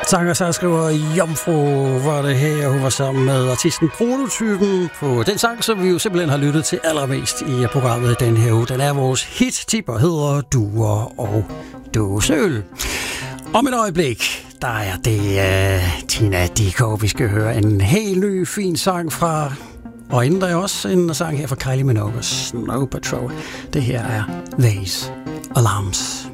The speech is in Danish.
Sanger skriver Jomfru var det her, hun var sammen med artisten Prototypen på den sang, som vi jo simpelthen har lyttet til allermest i programmet den her uge. Den er vores hit-tip og hedder Duer og Dåseøl. Om et øjeblik, der er det Tina Dickow. Vi skal høre en helt ny, fin sang fra, og inden der er også en sang her fra Kylie Minogue og Snow Patrol. Det her er These Alarms.